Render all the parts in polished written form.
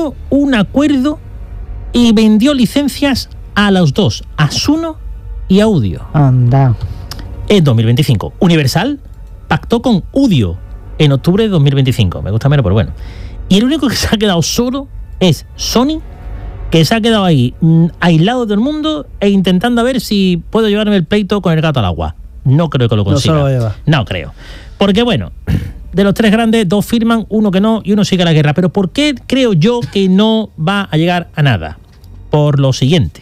llegó un acuerdo y vendió licencias a los dos, a Suno y a Udio. Anda. En 2025. Universal pactó con Udio en octubre de 2025. Me gusta menos, pero bueno. Y el único que se ha quedado solo es Sony, que se ha quedado ahí aislado del mundo e intentando a ver si puedo llevarme el pleito con el gato al agua. No creo que lo consiga. No se lo lleva. No creo. Porque bueno, de los tres grandes, dos firman, uno que no y uno sigue la guerra. Pero ¿por qué creo yo que no va a llegar a nada? Por lo siguiente.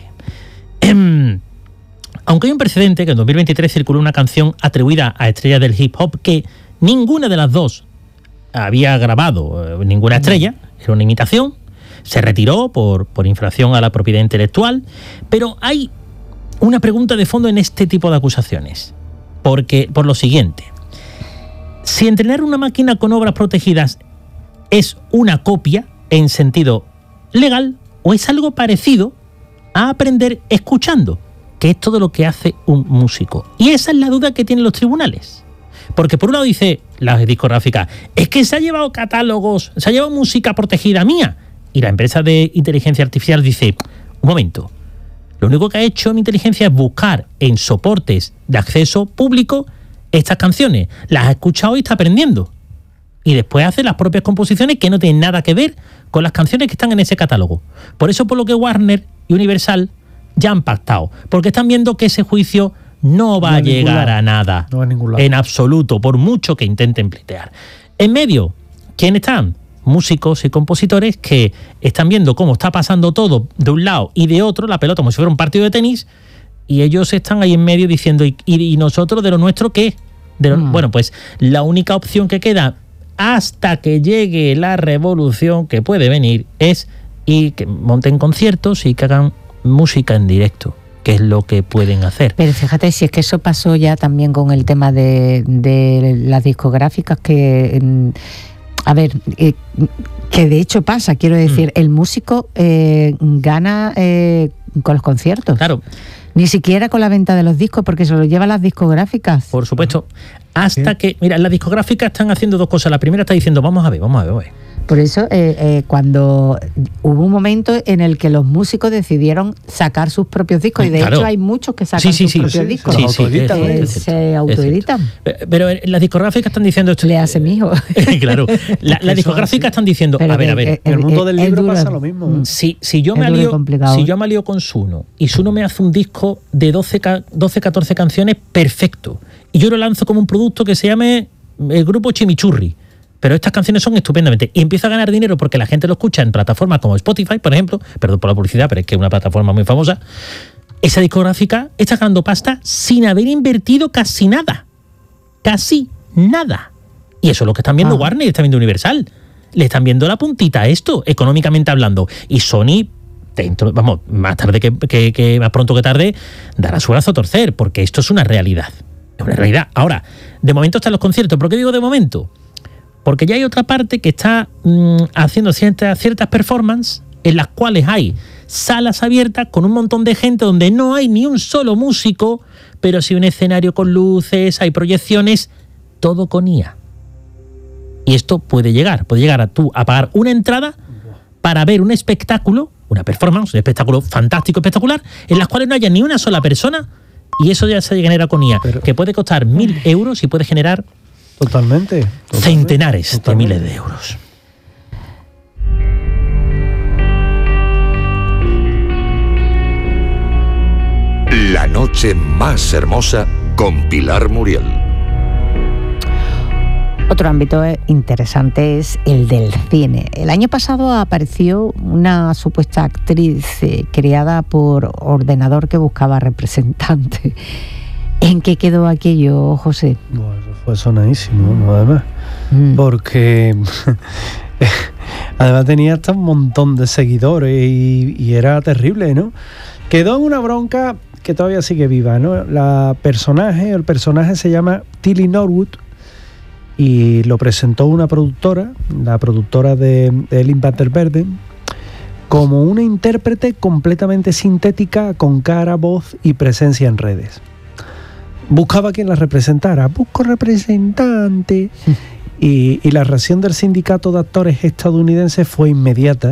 Aunque hay un precedente que en 2023 circuló una canción atribuida a estrellas del hip hop que ninguna de las dos había grabado ninguna estrella, era una imitación, se retiró por infracción a la propiedad intelectual, pero hay una pregunta de fondo en este tipo de acusaciones, porque por lo siguiente, si entrenar una máquina con obras protegidas es una copia en sentido legal o es algo parecido a aprender escuchando, que es todo lo que hace un músico. Y esa es la duda que tienen los tribunales. Porque por un lado dice la discográfica, es que se ha llevado catálogos, se ha llevado música protegida mía. Y la empresa de inteligencia artificial dice, un momento, lo único que ha hecho mi inteligencia es buscar en soportes de acceso público estas canciones. Las ha escuchado y está aprendiendo. Y después hace las propias composiciones que no tienen nada que ver con las canciones que están en ese catálogo. Por eso por lo que Warner y Universal ya han pactado, porque están viendo que ese juicio no va a llegar a nada, no a ningún lado, en absoluto, por mucho que intenten pleitear. En medio, ¿quién están? Músicos y compositores que están viendo cómo está pasando todo de un lado y de otro, la pelota como si fuera un partido de tenis, y ellos están ahí en medio diciendo, ¿y nosotros de lo nuestro qué? Bueno, pues la única opción que queda hasta que llegue la revolución que puede venir es y que monten conciertos y que hagan música en directo, que es lo que pueden hacer. Pero fíjate, si es que eso pasó ya también con el tema de las discográficas, que que de hecho pasa, quiero decir, el músico gana con los conciertos. Claro. Ni siquiera con la venta de los discos, porque se lo llevan las discográficas. Por supuesto. Hasta que, mira, las discográficas están haciendo dos cosas. La primera está diciendo, vamos a ver. Por eso, cuando hubo un momento en el que los músicos decidieron sacar sus propios discos, y de hecho hay muchos que sacan sus propios discos. Se autoeditan. Pero las discográficas están diciendo esto. Le hace mi hijo. Claro. Las discográficas están diciendo, pero a ver. En el mundo del libro pasa lo mismo. Si yo me alío con Suno y Suno me hace un disco de 12, 14 canciones perfecto, y yo lo lanzo como un producto que se llame el grupo Chimichurri, pero estas canciones son estupendamente, y empiezo a ganar dinero porque la gente lo escucha en plataformas como Spotify, por ejemplo, perdón por la publicidad, pero es que es una plataforma muy famosa, esa discográfica está ganando pasta sin haber invertido casi nada. Y eso es lo que están viendo Warner y están viendo Universal. Le están viendo la puntita a esto, económicamente hablando. Y Sony, más tarde que más pronto que tarde, dará su brazo a torcer, porque esto es una realidad. Es una realidad. Ahora, de momento están los conciertos. ¿Por qué digo de momento? Porque ya hay otra parte que está haciendo ciertas performances en las cuales hay salas abiertas con un montón de gente donde no hay ni un solo músico, pero sí un escenario con luces, hay proyecciones, todo con IA. Y esto puede llegar a pagar una entrada para ver un espectáculo, una performance, un espectáculo fantástico, espectacular, en las cuales no haya ni una sola persona, y eso ya se genera con IA, que puede costar 1.000 euros y puede generar Totalmente. Centenares de miles de euros. La noche más hermosa con Pilar Muriel. Otro ámbito interesante es el del cine. El año pasado apareció una supuesta actriz creada por ordenador que buscaba representante. ¿En qué quedó aquello, José? Bueno, eso fue sonadísimo, además. Porque además tenía hasta un montón de seguidores y era terrible, ¿no? Quedó en una bronca que todavía sigue viva, ¿no? El personaje se llama Tilly Norwood, y lo presentó una productora, la productora de Ellen Van der Verden, como una intérprete completamente sintética con cara, voz y presencia en redes. Buscaba quien la representara, busco representante. Y la reacción del sindicato de actores estadounidenses fue inmediata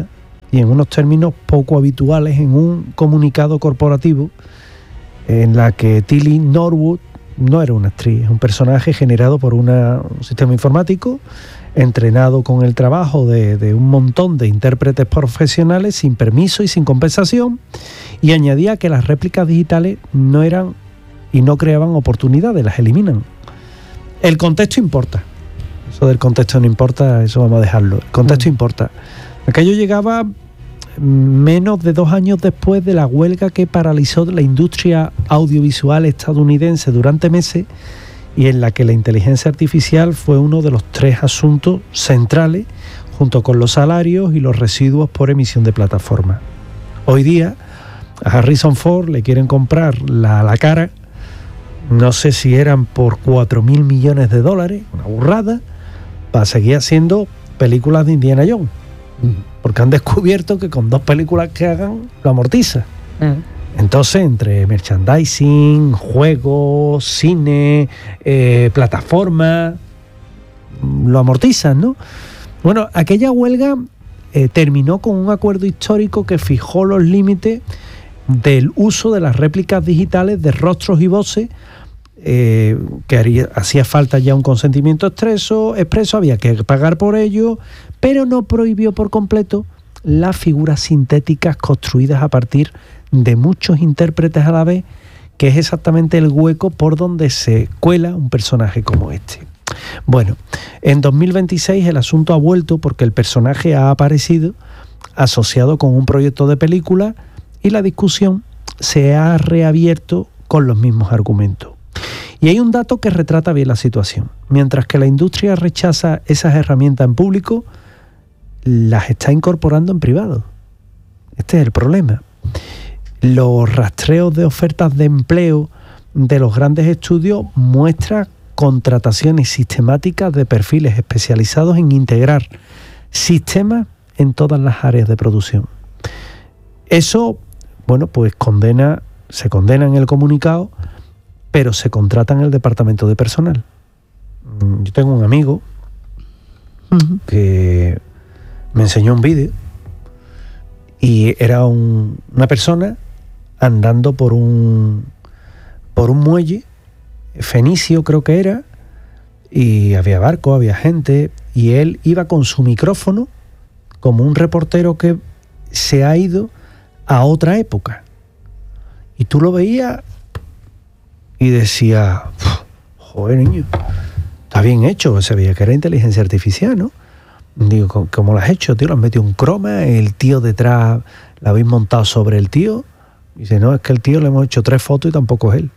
y en unos términos poco habituales en un comunicado corporativo en la que Tilly Norwood no era una actriz, es un personaje generado por un sistema informático entrenado con el trabajo de un montón de intérpretes profesionales sin permiso y sin compensación, y añadía que las réplicas digitales no eran y no creaban oportunidades, las eliminan. El contexto importa. Eso del contexto no importa, eso vamos a dejarlo. El contexto importa. Aquello llegaba menos de 2 años después de la huelga que paralizó la industria audiovisual estadounidense durante meses y en la que la inteligencia artificial fue uno de los 3 asuntos centrales, junto con los salarios y los residuos por emisión de plataformas. Hoy día a Harrison Ford le quieren comprar la cara, no sé si eran por $4.000 millones, una burrada, para seguir haciendo películas de Indiana Jones, porque han descubierto que con 2 películas que hagan lo amortiza. Entonces, entre merchandising, juegos, cine, plataformas, lo amortizan, ¿no? Bueno, aquella huelga terminó con un acuerdo histórico que fijó los límites del uso de las réplicas digitales de rostros y voces, que hacía falta ya un consentimiento expreso, había que pagar por ello, pero no prohibió por completo las figuras sintéticas construidas a partir de muchos intérpretes a la vez, que es exactamente el hueco por donde se cuela un personaje como este. Bueno, en 2026 el asunto ha vuelto porque el personaje ha aparecido asociado con un proyecto de película y la discusión se ha reabierto con los mismos argumentos. Y hay un dato que retrata bien la situación. Mientras que la industria rechaza esas herramientas en público, las está incorporando en privado. Este es el problema. Los rastreos de ofertas de empleo de los grandes estudios muestran contrataciones sistemáticas de perfiles especializados en integrar sistemas en todas las áreas de producción. Eso, bueno, pues se condena en el comunicado, pero se contrata en el departamento de personal. Yo tengo un amigo que me enseñó un vídeo y era una persona andando por un muelle fenicio, creo que era, y había barcos, había gente, y él iba con su micrófono como un reportero que se ha ido a otra época. Y tú lo veías y decía, joder, niño, está bien hecho. Se veía que era inteligencia artificial, ¿no? Digo, ¿cómo lo has hecho, tío? ¿Lo has metido un croma? ¿El tío detrás lo habéis montado sobre el tío? Dice, no, es que el tío le hemos hecho 3 fotos y tampoco es él.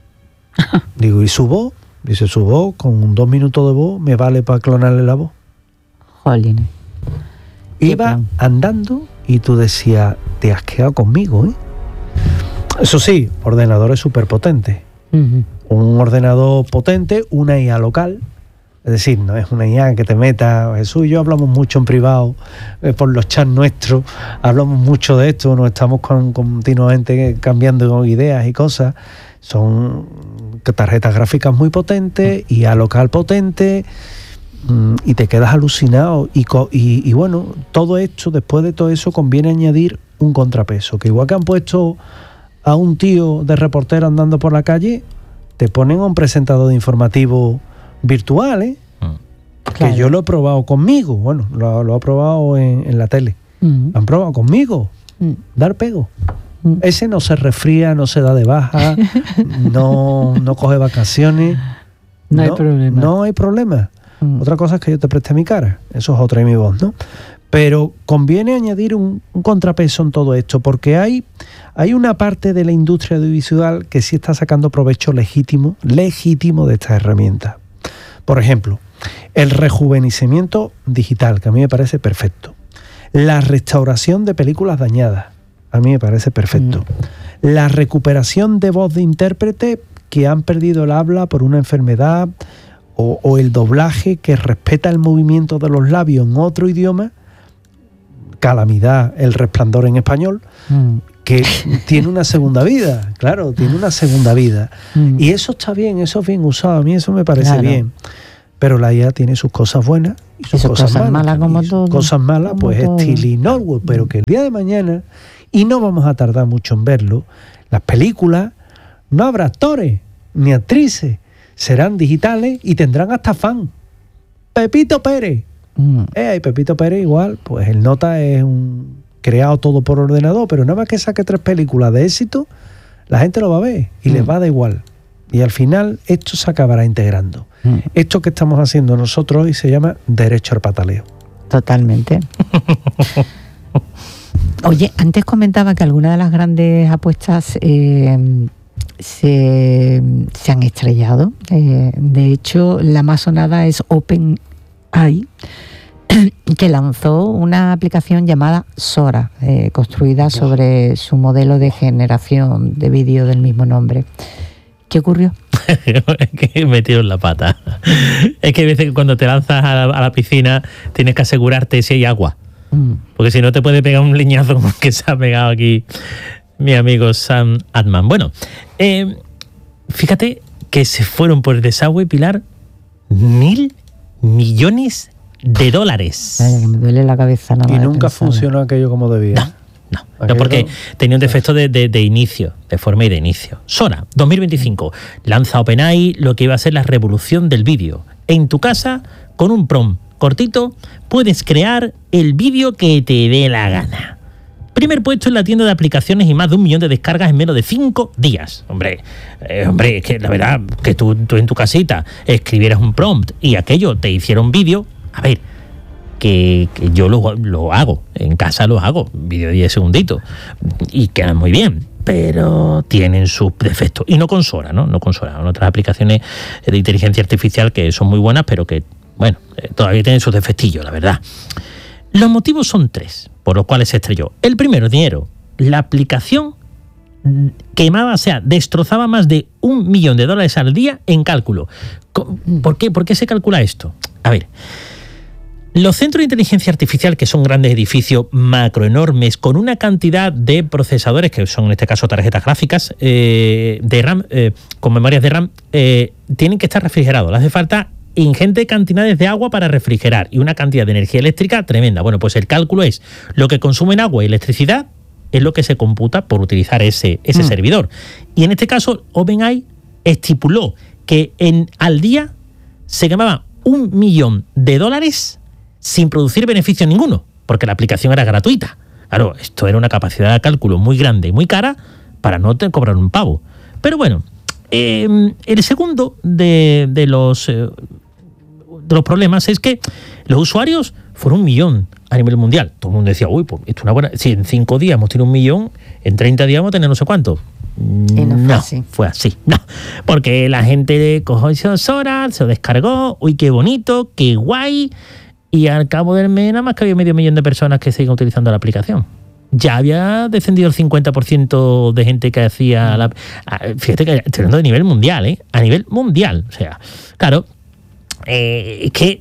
Digo, ¿y su voz? Dice, su voz, con 2 minutos de voz, me vale para clonarle la voz. Jolín. Iba andando y tú decías, te has quedado conmigo, ¿eh? Eso sí, ordenadores súper potentes. Un ordenador potente, una IA local, es decir, no es una IA que te meta. Jesús y yo hablamos mucho en privado, por los chats nuestros, hablamos mucho de esto, nos estamos continuamente cambiando ideas y cosas. Son tarjetas gráficas muy potentes, IA local potente, y te quedas alucinado. Y bueno, todo esto, después de todo eso, conviene añadir un contrapeso, que igual que han puesto a un tío de reportero andando por la calle, te ponen a un presentador de informativo virtual, ¿eh? Claro. Que yo lo he probado conmigo, bueno, lo he probado en la tele. Lo han probado conmigo, dar pego. Ese no se resfría, no se da de baja, no coge vacaciones. No hay problema. No hay problema. Otra cosa es que yo te preste mi cara, eso es otra y mi voz, ¿no? Pero conviene añadir un contrapeso en todo esto, porque hay una parte de la industria audiovisual que sí está sacando provecho legítimo de estas herramientas. Por ejemplo, el rejuvenecimiento digital, que a mí me parece perfecto. La restauración de películas dañadas, a mí me parece perfecto. La recuperación de voz de intérprete que han perdido el habla por una enfermedad, o el doblaje que respeta el movimiento de los labios en otro idioma. Calamidad, El Resplandor en español, que tiene una segunda vida, claro, tiene una segunda vida. Y eso está bien, eso es bien usado, a mí eso me parece bien. Pero la IA tiene sus cosas buenas Y sus cosas malas como todo. Cosas malas, como pues todo. es Tilly Norwood, pero que el día de mañana, y no vamos a tardar mucho en verlo, las películas no habrá actores ni actrices, serán digitales y tendrán hasta fan. Pepito Pérez. Y Pepito Pérez igual, pues el nota es un creado todo por ordenador, pero nada más que saque 3 películas de éxito, la gente lo va a ver y les va a dar igual. Y al final esto se acabará integrando. Esto que estamos haciendo nosotros hoy se llama derecho al pataleo. Totalmente. Oye, antes comentaba que algunas de las grandes apuestas se han estrellado. De hecho, la más sonada es OpenAI, que lanzó una aplicación llamada Sora, construida sobre su modelo de generación de vídeo del mismo nombre. ¿Qué ocurrió? Es que metieron la pata. Es que a veces cuando te lanzas a la piscina tienes que asegurarte si hay agua. Porque si no te puede pegar un leñazo como que se ha pegado aquí mi amigo Sam Altman. Bueno, fíjate que se fueron por el desagüe, Pilar, $1.000 millones. Ay, me duele la cabeza nada. Y nunca funcionó aquello como debía. No, porque tenía un defecto de inicio, de forma y de inicio. Sora, 2025, lanza OpenAI lo que iba a ser la revolución del vídeo. En tu casa, con un prompt cortito, puedes crear el vídeo que te dé la gana. Primer puesto en la tienda de aplicaciones y más de 1 millón de descargas en menos de 5 días. Hombre, es que la verdad, que tú en tu casita escribieras un prompt y aquello te hiciera un vídeo, a ver, que yo lo hago, en casa lo hago, vídeo de 10 segunditos, y quedan muy bien, pero tienen sus defectos. Y no con Sora, ¿no? No con Sora, con otras aplicaciones de inteligencia artificial que son muy buenas, pero que, bueno, todavía tienen sus defectillos, la verdad. Los motivos son 3, por los cuales se estrelló. El primero, dinero. La aplicación quemaba, o sea, destrozaba más de $1 millón al día en cálculo. ¿Por qué se calcula esto? A ver, los centros de inteligencia artificial, que son grandes edificios macroenormes con una cantidad de procesadores, que son en este caso tarjetas gráficas de RAM, con memorias de RAM, tienen que estar refrigerados. Le hace falta ingentes cantidades de agua para refrigerar y una cantidad de energía eléctrica tremenda. Bueno, pues el cálculo es lo que consumen agua y electricidad, es lo que se computa por utilizar ese servidor. Y en este caso, OpenAI estipuló que al día se quemaba $1 millón sin producir beneficio ninguno, porque la aplicación era gratuita. Claro, esto era una capacidad de cálculo muy grande y muy cara para no te cobrar un pavo. Pero bueno, el segundo de los problemas es que los usuarios fueron 1 millón a nivel mundial. Todo el mundo decía, uy, pues esto es una buena... Si en 5 días hemos tenido 1 millón, en 30 días vamos a tener no sé cuánto. No, fue así. No, porque la gente cogió Sora, se lo descargó, uy, qué bonito, qué guay... Y al cabo del mes nada más que había 500 millones de personas que seguían utilizando la aplicación. Ya había descendido el 50% de gente que hacía la... Fíjate que estoy hablando de nivel mundial, ¿eh? A nivel mundial. O sea, claro, es que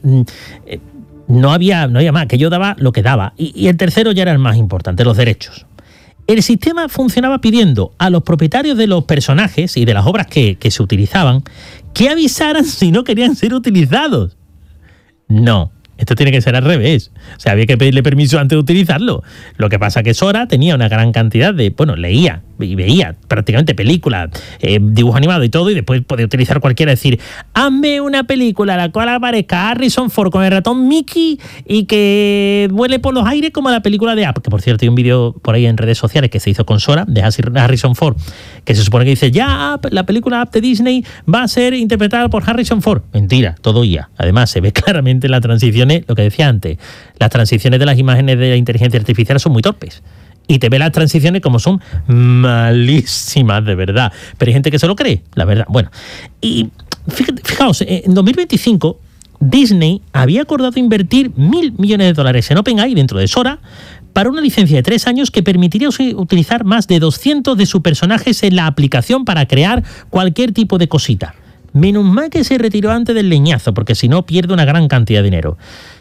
no había más, que yo daba lo que daba. Y el tercero ya era el más importante, los derechos. El sistema funcionaba pidiendo a los propietarios de los personajes y de las obras que se utilizaban que avisaran si no querían ser utilizados. No. Esto tiene que ser al revés. O sea, había que pedirle permiso antes de utilizarlo. Lo que pasa es que Sora tenía una gran cantidad de... Bueno, leía y veía prácticamente películas, dibujo animado y todo, y después podía utilizar cualquiera, decir, hazme una película en la cual aparezca Harrison Ford con el ratón Mickey y que vuele por los aires como la película de Up, que por cierto hay un vídeo por ahí en redes sociales que se hizo con Sora, de Harrison Ford, que se supone que dice, ya Up, la película Up de Disney va a ser interpretada por Harrison Ford. Mentira, todo IA. Además se ve claramente en las transiciones, lo que decía antes, las transiciones de las imágenes de la inteligencia artificial son muy torpes. Y te ve las transiciones como son malísimas, de verdad. Pero hay gente que se lo cree, la verdad. Bueno, y fijaos, en 2025 Disney había acordado invertir $1.000 millones en OpenAI dentro de Sora para una licencia de 3 años que permitiría utilizar más de 200 de sus personajes en la aplicación para crear cualquier tipo de cosita. Menos mal que se retiró antes del leñazo, porque si no pierde una gran cantidad de dinero.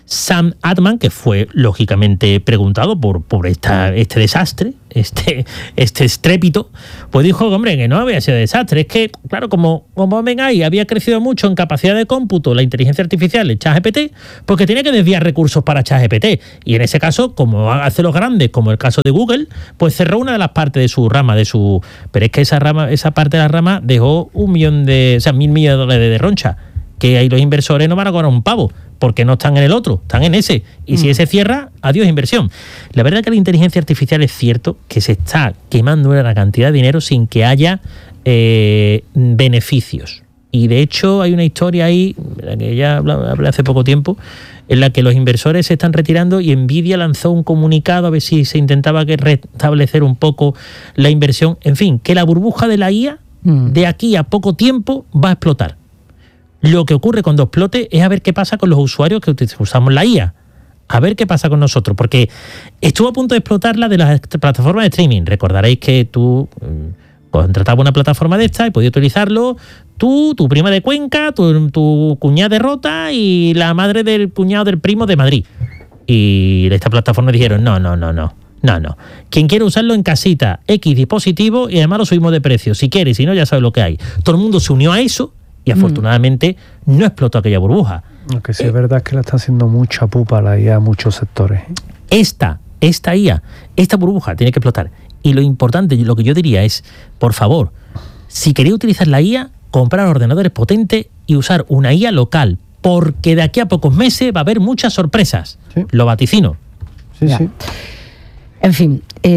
Sam Altman, que fue lógicamente preguntado por este desastre, este estrépito, pues dijo, hombre, que no había sido desastre. Es que, claro, como OpenAI había crecido mucho en capacidad de cómputo la inteligencia artificial en ChatGPT, porque tenía que desviar recursos para ChatGPT. Y en ese caso, como hace los grandes, como el caso de Google, pues cerró una de las partes de su rama, pero es que esa parte de la rama dejó $1 millón $1.000 millones de roncha, que ahí los inversores no van a cobrar un pavo, porque no están en el otro, están en ese. Y si ese cierra, adiós inversión. La verdad es que la inteligencia artificial es cierto que se está quemando una cantidad de dinero sin que haya beneficios. Y de hecho hay una historia ahí, la que ya hablé hace poco tiempo, en la que los inversores se están retirando y Nvidia lanzó un comunicado a ver si se intentaba restablecer un poco la inversión. En fin, que la burbuja de la IA de aquí a poco tiempo va a explotar. Lo que ocurre cuando explote es a ver qué pasa con los usuarios que usamos la IA. A ver qué pasa con nosotros, porque estuvo a punto de explotar la de las plataformas de streaming. Recordaréis que tú contratabas una plataforma de esta y podías utilizarlo tú, tu prima de Cuenca, tu cuñada de Rota y la madre del cuñado del primo de Madrid. Y esta plataforma dijeron, no. Quien quiere usarlo en casita, X dispositivo, y además lo subimos de precio. Si quiere, si no, ya sabe lo que hay. Todo el mundo se unió a eso y afortunadamente no explotó aquella burbuja. Lo que sí es verdad es que le está haciendo mucha pupa a la IA a muchos sectores. Esta IA, esta burbuja tiene que explotar. Y lo importante, lo que yo diría es, por favor, si queréis utilizar la IA, comprar ordenadores potentes y usar una IA local, porque de aquí a pocos meses va a haber muchas sorpresas. Sí. Lo vaticino. Sí, ya. Sí. En fin,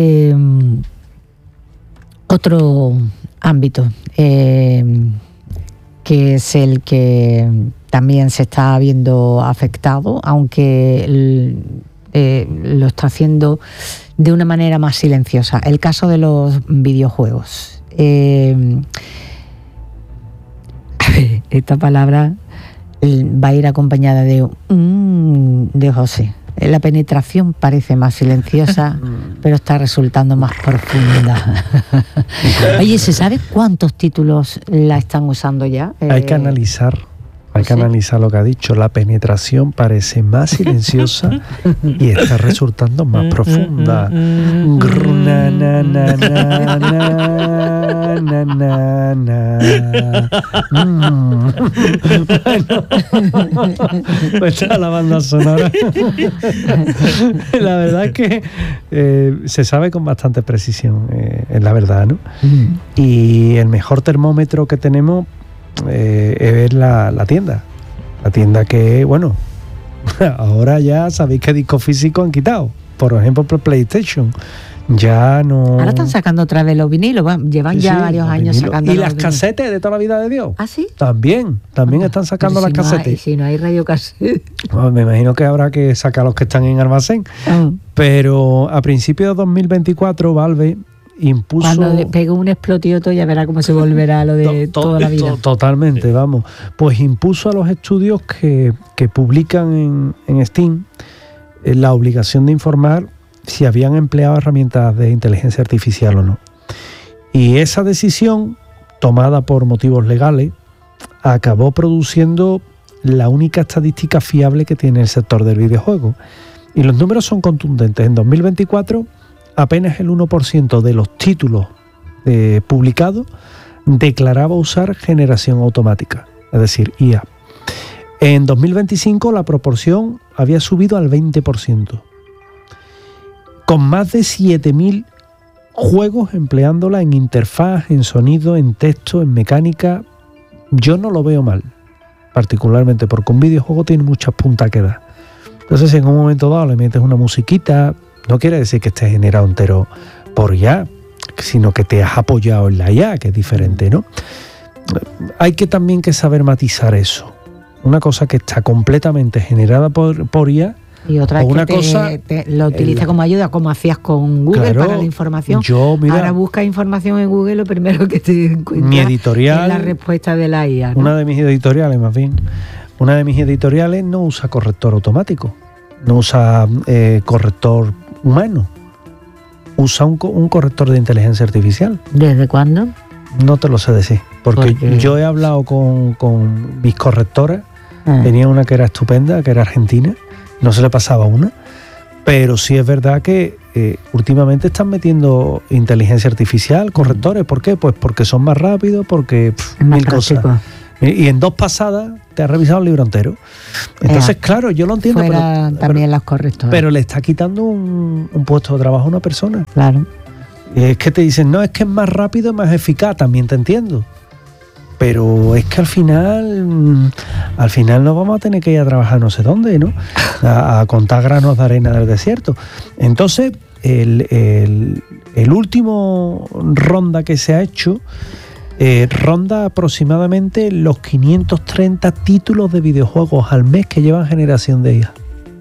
otro ámbito que es el que también se está viendo afectado, aunque lo está haciendo de una manera más silenciosa. El caso de los videojuegos. Esta palabra va a ir acompañada de José. La penetración parece más silenciosa, pero está resultando más profunda. Oye, ¿se sabe cuántos títulos la están usando ya? Hay que analizar lo que ha dicho. La penetración parece más silenciosa y está resultando más profunda. Pues está la banda sonora. La verdad es que se sabe con bastante precisión, es la verdad, ¿no? Y el mejor termómetro que tenemos es la tienda. La tienda que, bueno, ahora ya sabéis que discos físicos han quitado. Por ejemplo, por PlayStation. Ya no... Ahora están sacando otra vez los vinilos. Llevan ya varios años sacando los vinilos. ¿Y las casetes de toda la vida de Dios? ¿Ah, sí? También están sacando las casetes. Si no hay radiocasetes. Bueno, me imagino que habrá que sacar los que están en almacén. Pero a principios de 2024, Valve impuso... Cuando le pegue un explotioto ya verá cómo se volverá lo de toda la vida. Totalmente, vamos. Pues impuso a los estudios que publican en Steam la obligación de informar si habían empleado herramientas de inteligencia artificial o no. Y esa decisión, tomada por motivos legales, acabó produciendo la única estadística fiable que tiene el sector del videojuego. Y los números son contundentes. En 2024, apenas el 1% de los títulos publicados declaraba usar generación automática, es decir, IA. En 2025 la proporción había subido al 20%, con más de 7.000 juegos empleándola en interfaz, en sonido, en texto, en mecánica. Yo no lo veo mal, particularmente porque un videojuego tiene muchas puntas que dar. Entonces, si en un momento dado le metes una musiquita, no quiere decir que esté generado entero por IA, sino que te has apoyado en la IA, que es diferente, ¿no? Hay que también que saber matizar eso. Una cosa que está completamente generada por IA, y otra es que lo utiliza como ayuda, como hacías con Google, claro, para la información. Ahora busca información en Google, lo primero que te encuentras mi editorial, es la respuesta de la IA, ¿no? Una de mis editoriales, más bien. Una de mis editoriales no usa corrector automático, no usa corrector humano, usa un corrector de inteligencia artificial. ¿Desde cuándo? No te lo sé decir, porque yo he hablado con mis correctoras. Tenía una que era estupenda, que era argentina, no se le pasaba una. Pero sí es verdad que últimamente están metiendo inteligencia artificial, correctores. ¿Por qué? Pues porque son más rápidos, porque mil cosas. Y en 2 pasadas te has revisado el libro entero. Entonces, claro, yo lo entiendo. Fuera también los correctores. Pero le está quitando un puesto de trabajo a una persona. Claro. Es que te dicen, no, es que es más rápido y más eficaz. También te entiendo. Pero es que al final nos vamos a tener que ir a trabajar no sé dónde, ¿no? A contar granos de arena del desierto. Entonces, el último ronda que se ha hecho ronda aproximadamente los 530 títulos de videojuegos al mes que llevan generación de IA.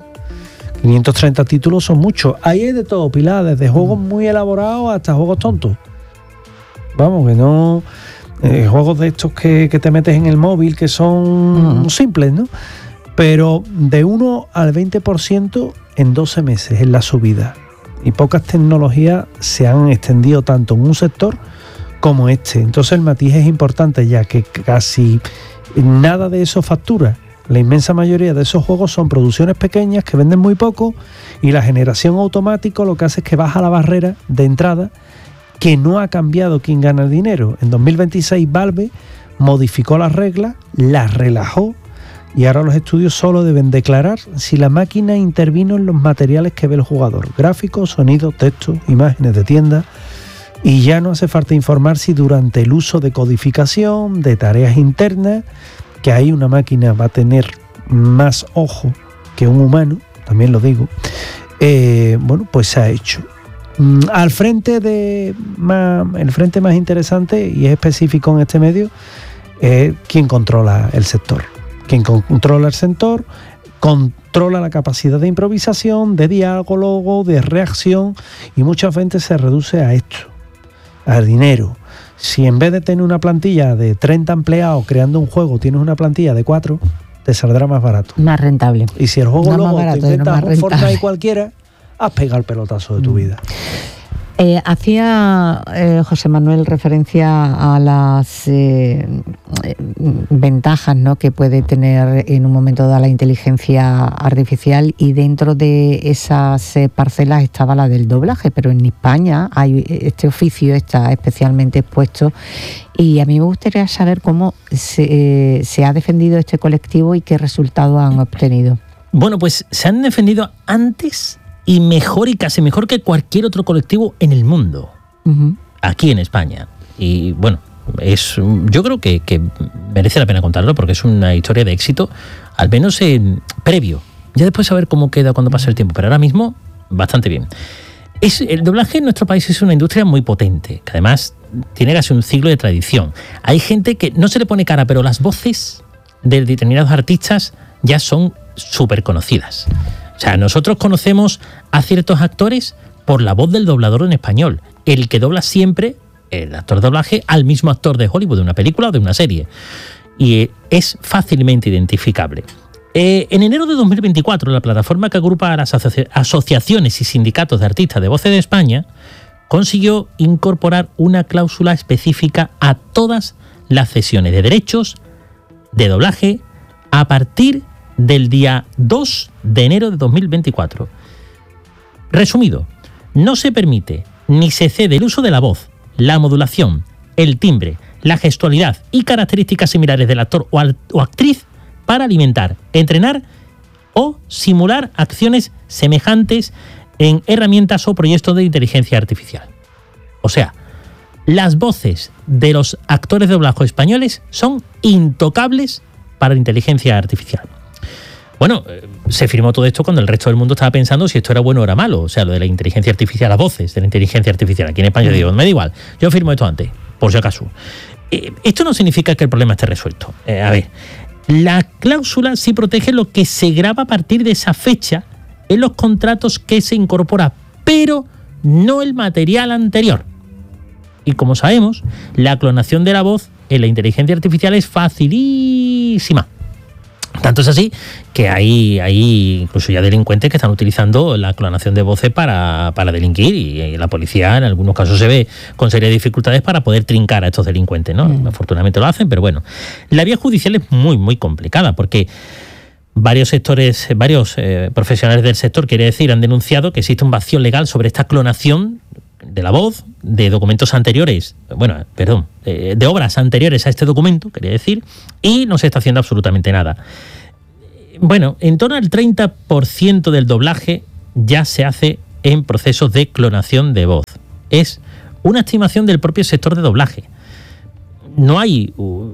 530 títulos son muchos. Ahí hay de todo, Pilar, desde juegos muy elaborados hasta juegos tontos. Vamos, que no... juegos de estos que te metes en el móvil que son simples, ¿no? Pero de 1 al 20% en 12 meses es la subida. Y pocas tecnologías se han extendido tanto en un sector como este. Entonces el matiz es importante, ya que casi nada de eso factura. La inmensa mayoría de esos juegos son producciones pequeñas que venden muy poco, y la generación automática lo que hace es que baja la barrera de entrada, que no ha cambiado quién gana el dinero. En 2026 Valve modificó las reglas, las relajó, y ahora los estudios solo deben declarar si la máquina intervino en los materiales que ve el jugador: gráficos, sonido, texto, imágenes de tienda. Y ya no hace falta informar si durante el uso de codificación, de tareas internas, que ahí una máquina va a tener más ojo que un humano, también lo digo, bueno, pues se ha hecho. El frente más interesante, y es específico en este medio, es quién controla el sector. Quien controla el sector controla la capacidad de improvisación, de diálogo, de reacción, y mucha gente se reduce a esto, al dinero. Si en vez de tener una plantilla de 30 empleados creando un juego, tienes una plantilla de 4, te saldrá más barato. Más rentable. Y si el juego no luego barato, te inventas no un Fortnite cualquiera, has pegado el pelotazo de tu vida. Hacía José Manuel referencia a las ventajas, ¿no?, que puede tener en un momento dado la inteligencia artificial, y dentro de esas parcelas estaba la del doblaje, pero en España este oficio está especialmente expuesto, y a mí me gustaría saber cómo se ha defendido este colectivo y qué resultados han obtenido. Bueno, pues se han defendido antes y mejor, y casi mejor que cualquier otro colectivo en el mundo, aquí en España. Y bueno, yo creo que merece la pena contarlo, porque es una historia de éxito, al menos previo. Ya después a ver cómo queda cuando pase el tiempo, pero ahora mismo bastante bien. El doblaje en nuestro país es una industria muy potente, que además tiene casi un siglo de tradición. Hay gente que no se le pone cara, pero las voces de determinados artistas ya son súper conocidas. O sea, nosotros conocemos a ciertos actores por la voz del doblador en español, el que dobla siempre, el actor de doblaje, al mismo actor de Hollywood, de una película o de una serie. Y es fácilmente identificable. En enero de 2024, la plataforma que agrupa a las asociaciones y sindicatos de artistas de voces de España consiguió incorporar una cláusula específica a todas las cesiones de derechos de doblaje a partir del día 2 de enero de 2024. Resumido, no se permite ni se cede el uso de la voz, la modulación, el timbre, la gestualidad y características similares del actor o actriz para alimentar, entrenar o simular acciones semejantes en herramientas o proyectos de inteligencia artificial. O sea, las voces de los actores de doblaje españoles son intocables para la inteligencia artificial. Bueno, se firmó todo esto cuando el resto del mundo estaba pensando si esto era bueno o era malo. O sea, lo de la inteligencia artificial, las voces de la inteligencia artificial. Aquí en España digo, me da igual, yo firmo esto antes, por si acaso. Esto no significa que el problema esté resuelto. A ver, la cláusula sí protege lo que se graba a partir de esa fecha en los contratos que se incorpora, pero no el material anterior. Y como sabemos, la clonación de la voz en la inteligencia artificial es facilísima. Tanto es así que hay incluso ya delincuentes que están utilizando la clonación de voces para delinquir, y la policía en algunos casos se ve con serias dificultades para poder trincar a estos delincuentes, ¿no? Afortunadamente lo hacen, pero bueno. La vía judicial es muy, muy complicada, porque Varios profesionales del sector, quiere decir, han denunciado que existe un vacío legal sobre esta clonación de la voz de documentos anteriores, de obras anteriores a este documento, quería decir, y no se está haciendo absolutamente nada. Bueno, en torno al 30% del doblaje ya se hace en procesos de clonación de voz. Es una estimación del propio sector de doblaje. No hay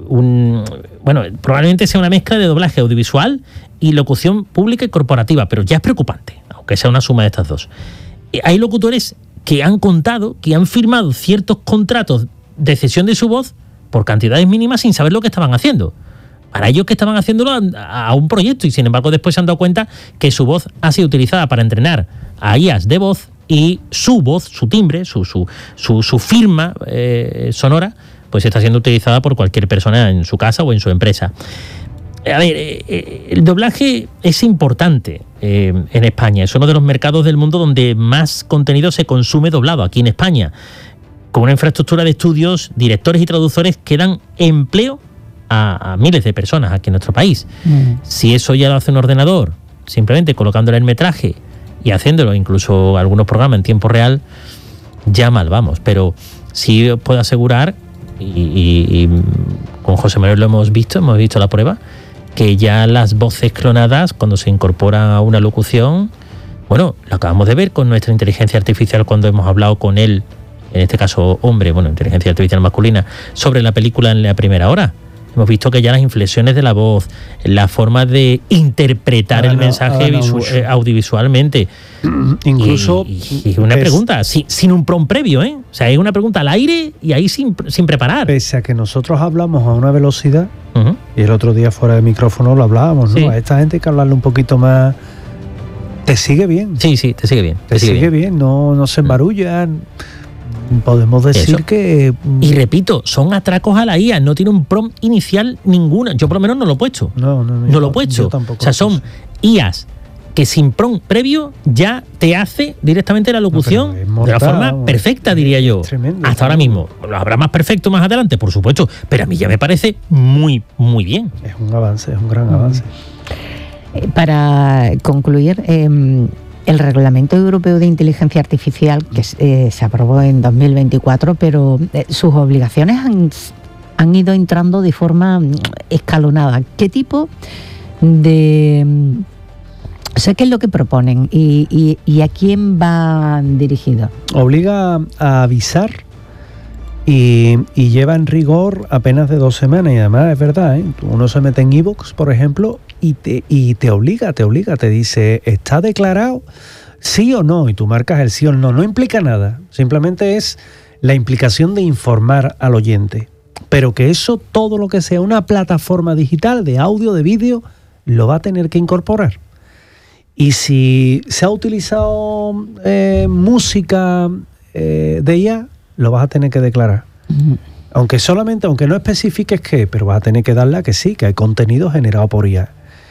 probablemente sea una mezcla de doblaje audiovisual y locución pública y corporativa, pero ya es preocupante, aunque sea una suma de estas dos. Hay locutores que han contado, que han firmado ciertos contratos de cesión de su voz por cantidades mínimas sin saber lo que estaban haciendo. Para ellos que estaban haciéndolo a un proyecto y sin embargo después se han dado cuenta que su voz ha sido utilizada para entrenar a IAs de voz y su voz, su timbre, su firma sonora, pues está siendo utilizada por cualquier persona en su casa o en su empresa. A ver, el doblaje es importante en España. Es uno de los mercados del mundo donde más contenido se consume doblado, aquí en España. Con una infraestructura de estudios, directores y traductores que dan empleo a miles de personas aquí en nuestro país. Si eso ya lo hace un ordenador, simplemente colocándole el metraje y haciéndolo, incluso algunos programas en tiempo real, ya mal vamos. Pero sí os puedo asegurar, y con José Manuel lo hemos visto la prueba, que ya las voces clonadas, cuando se incorpora a una locución, bueno, lo acabamos de ver con nuestra inteligencia artificial cuando hemos hablado con él, en este caso hombre, inteligencia artificial masculina, sobre la película en la primera hora. Hemos visto que ya las inflexiones de la voz, la forma de interpretar el mensaje audiovisualmente. Incluso. Y una pregunta, sin un prompt previo, ¿eh? O sea, es una pregunta al aire y ahí sin preparar. Pese a que nosotros hablamos a una velocidad, y el otro día fuera de micrófono lo hablábamos, ¿no? Sí. A esta gente hay que hablarle un poquito más. ¿Te sigue bien? Sí, te sigue bien. Te sigue bien, no se embarullan. Podemos decir eso. Que... Y repito, son atracos a la IA, no tiene un prompt inicial ninguna. Yo por lo menos no lo he puesto. No lo he puesto. O sea, son IAs que sin prompt previo ya te hace directamente la locución de la forma perfecta, diría yo. Tremendo, hasta ahora mismo. Lo habrá más perfecto más adelante, por supuesto, pero a mí ya me parece muy, muy bien. Es un avance, es un gran avance. Para concluir, el Reglamento Europeo de Inteligencia Artificial, que se aprobó en 2024, pero sus obligaciones han ido entrando de forma escalonada. ¿Qué tipo de... O sea, ¿qué es lo que proponen y a quién va dirigido? Obliga a avisar y lleva en rigor apenas de 2 semanas. Y además es verdad, ¿eh? Uno se mete en iVoox, por ejemplo, y te obliga, te dice, ¿está declarado sí o no? Y tú marcas el sí o no. No implica nada, simplemente es la implicación de informar al oyente. Pero que eso, todo lo que sea una plataforma digital de audio, de vídeo, lo va a tener que incorporar. Y si se ha utilizado música de IA, lo vas a tener que declarar. Aunque no especifiques qué, pero vas a tener que darle a que sí, que hay contenido generado por IA.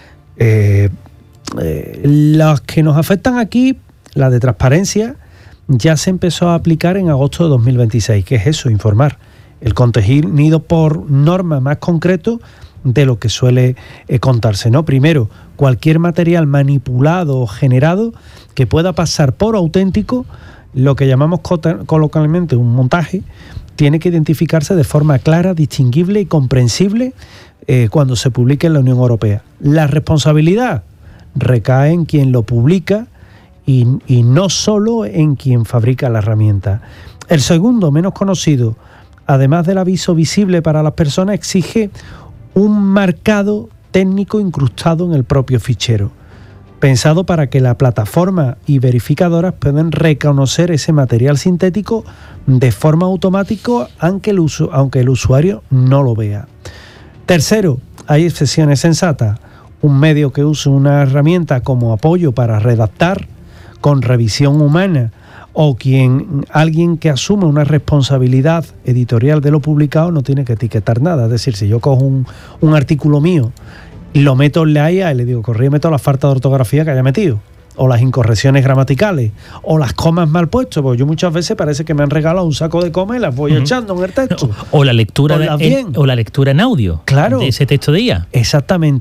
Las que nos afectan aquí, la de transparencia, ya se empezó a aplicar en agosto de 2026. ¿Qué es eso? Informar. El contenido por norma más concreto de lo que suele contarse, ¿no? Primero, cualquier material manipulado o generado que pueda pasar por auténtico, lo que llamamos coloquialmente un montaje, tiene que identificarse de forma clara, distinguible y comprensible cuando se publique en la Unión Europea. La responsabilidad recae en quien lo publica y no solo en quien fabrica la herramienta. El segundo, menos conocido, además del aviso visible para las personas, exige un marcado técnico incrustado en el propio fichero, pensado para que la plataforma y verificadoras puedan reconocer ese material sintético de forma automática, aunque el usuario no lo vea. Tercero, hay excepciones sensatas. Un medio que use una herramienta como apoyo para redactar con revisión humana, o alguien que asuma una responsabilidad editorial de lo publicado, no tiene que etiquetar nada. Es decir, si yo cojo un artículo mío y lo meto en la IA y le digo, corrígeme toda la falta de ortografía que haya metido, o las incorrecciones gramaticales, o las comas mal puestas, porque yo muchas veces parece que me han regalado un saco de comas y las voy echando en el texto. O la lectura en audio, claro, de ese texto de IA. Exactamente.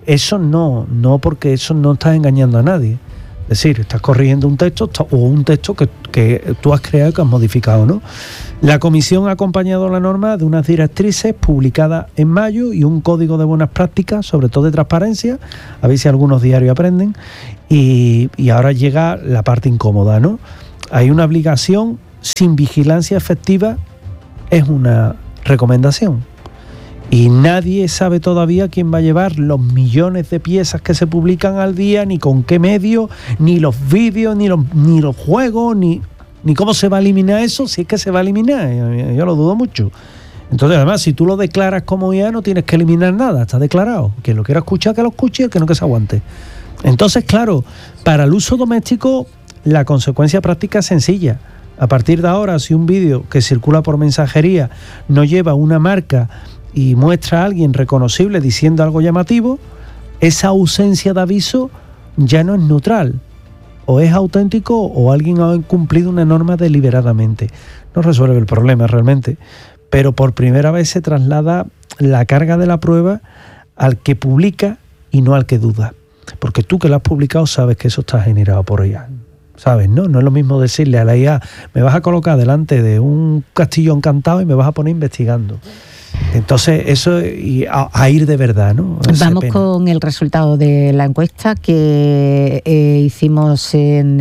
Eso no, porque eso no estás engañando a nadie. Es decir, estás corrigiendo un texto o un texto que tú has creado y que has modificado, ¿no? La comisión ha acompañado la norma de unas directrices publicadas en mayo y un código de buenas prácticas, sobre todo de transparencia, a ver si algunos diarios aprenden, y ahora llega la parte incómoda, ¿no? Hay una obligación sin vigilancia efectiva, es una recomendación. Y nadie sabe todavía quién va a llevar los millones de piezas que se publican al día, ni con qué medio, ni los vídeos, ni los juegos, ni cómo se va a eliminar eso, si es que se va a eliminar. Yo lo dudo mucho. Entonces, además, si tú lo declaras como IA, no tienes que eliminar nada, está declarado. Quien lo quiera escuchar, que lo escuche, y el que no, que se aguante. Entonces, claro, para el uso doméstico, la consecuencia práctica es sencilla. A partir de ahora, si un vídeo que circula por mensajería no lleva una marca y muestra a alguien reconocible diciendo algo llamativo, esa ausencia de aviso ya no es neutral. O es auténtico o alguien ha incumplido una norma deliberadamente. No resuelve el problema realmente, pero por primera vez se traslada la carga de la prueba al que publica y no al que duda. Porque tú que lo has publicado sabes que eso está generado por IA. ¿Sabes? No es lo mismo decirle a la IA, me vas a colocar delante de un castillo encantado y me vas a poner investigando. Entonces, eso y a ir de verdad, ¿no? Vamos con el resultado de la encuesta que hicimos en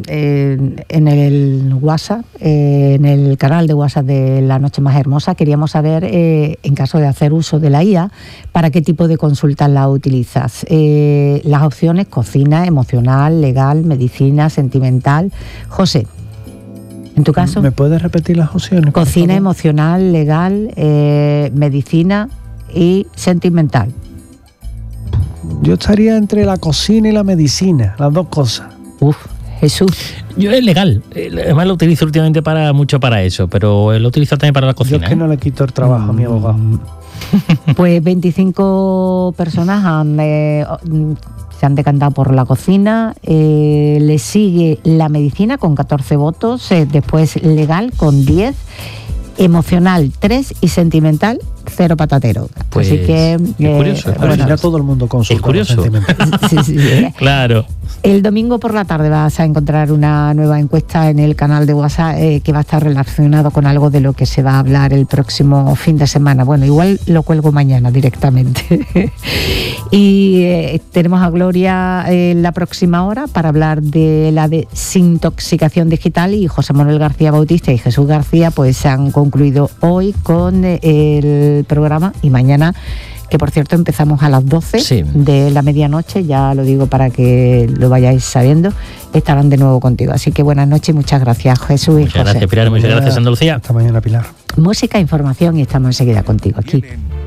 el WhatsApp, en el canal de WhatsApp de La Noche Más Hermosa. Queríamos saber, en caso de hacer uso de la IA, ¿para qué tipo de consultas la utilizas? Las opciones: cocina, emocional, legal, medicina, sentimental. José, ¿en tu caso? ¿Me puedes repetir las opciones? Cocina, emocional, legal, medicina y sentimental. Yo estaría entre la cocina y la medicina, las dos cosas. Jesús. Yo es legal. Además lo utilizo últimamente mucho para eso, pero lo utilizo también para la cocina. Yo es que no le quito el trabajo a mi abogado. Pues 25 personas se han decantado por la cocina, le sigue la medicina con 14 votos, después legal con 10, emocional 3 y sentimental 0 patatero. Pues, así que es curioso. Bueno, todo el mundo consulta. Es curioso. sí. Claro. El domingo por la tarde vas a encontrar una nueva encuesta en el canal de WhatsApp que va a estar relacionado con algo de lo que se va a hablar el próximo fin de semana. Bueno, igual lo cuelgo mañana directamente. Y tenemos a Gloria en la próxima hora para hablar de la desintoxicación digital, y José Manuel García Bautista y Jesús García pues han concluido hoy con el programa, y mañana, que por cierto empezamos a las 12 de la medianoche, ya lo digo para que lo vayáis sabiendo, estarán de nuevo contigo. Así que buenas noches y muchas gracias, Jesús y José. Muchas gracias, Pilar, muchas gracias, Andalucía. Hasta mañana, Pilar. Música, información, y estamos enseguida contigo aquí.